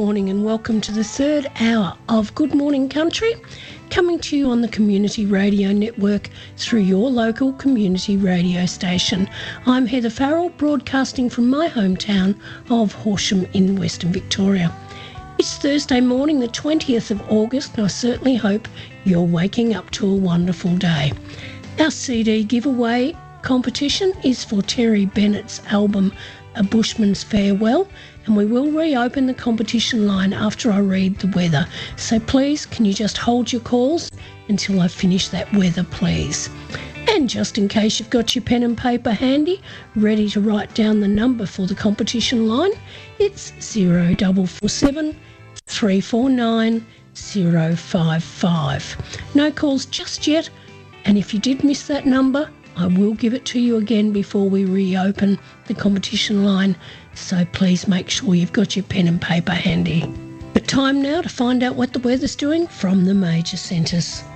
morning and welcome to the third hour of Good Morning Country, coming to you on the Community Radio Network through your local community radio station. I'm Heather Farrell, broadcasting from my hometown of Horsham in Western Victoria. It's Thursday morning, the 20th of August, and I certainly hope you're waking up to a wonderful day. Our CD giveaway competition is for Terry Bennett's album A Bushman's Farewell, and we will reopen the competition line after I read the weather. So please, can you just hold your calls until I finish that weather, please? And just in case you've got your pen and paper handy, ready to write down the number for the competition line, it's 0447 349 055. No calls just yet, and if you did miss that number, I will give it to you again before we reopen the competition line, so please make sure you've got your pen and paper handy. But time now to find out what the weather's doing from the major centres.